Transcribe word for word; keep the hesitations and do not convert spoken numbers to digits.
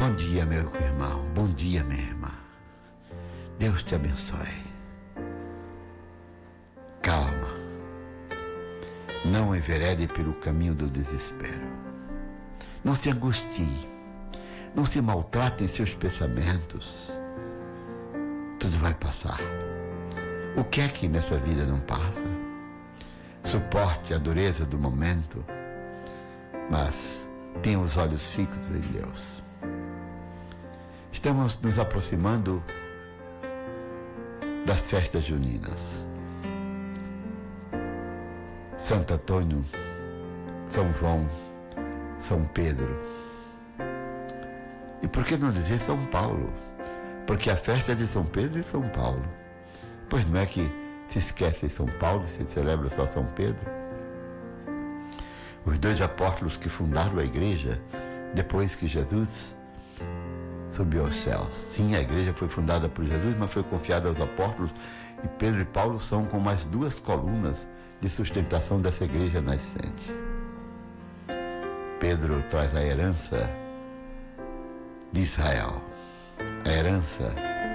Bom dia, meu irmão. Bom dia, minha irmã. Deus te abençoe. Calma. Não enverede pelo caminho do desespero. Não se angustie. Não se maltrate em seus pensamentos. Tudo vai passar. O que é que nessa vida não passa? Suporte a dureza do momento, mas tenha os olhos fixos em Deus. Estamos nos aproximando das festas juninas. Santo Antônio, São João, São Pedro. E por que não dizer São Paulo? Porque a festa é de São Pedro e São Paulo. Pois não é que se esquece São Paulo e se celebra só São Pedro? Os dois apóstolos que fundaram a igreja depois que Jesus subiu aos céus. Sim, a igreja foi fundada por Jesus, mas foi confiada aos apóstolos, e Pedro e Paulo são como as duas colunas de sustentação dessa igreja nascente. Pedro traz a herança de Israel, a herança